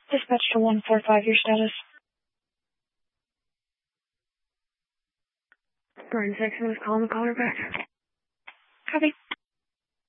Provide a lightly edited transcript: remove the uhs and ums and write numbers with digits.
Dispatch to 145, your status. Brian 6 was calling the caller back. Copy.